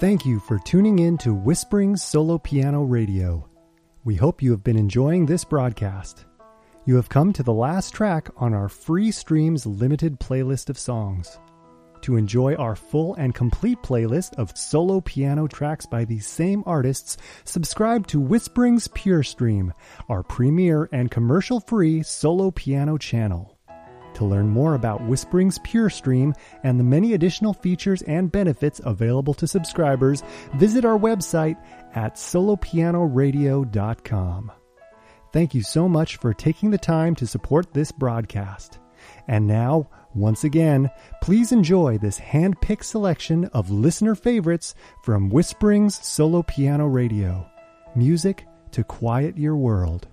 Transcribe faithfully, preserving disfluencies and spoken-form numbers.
Thank you for tuning in to Whispering Solo Piano Radio. We hope you have been enjoying this broadcast. You have come to the last track on our Free Streams limited playlist of songs. To enjoy our full and complete playlist of solo piano tracks by these same artists, subscribe to Whispering's Pure Stream, our premier and commercial-free solo piano channel. To learn more about Whispering's Pure Stream and the many additional features and benefits available to subscribers, visit our website at solo piano radio dot com. Thank you so much for taking the time to support this broadcast. And now, once again, please enjoy this hand-picked selection of listener favorites from Whispering's Solo Piano Radio. Music to quiet your world.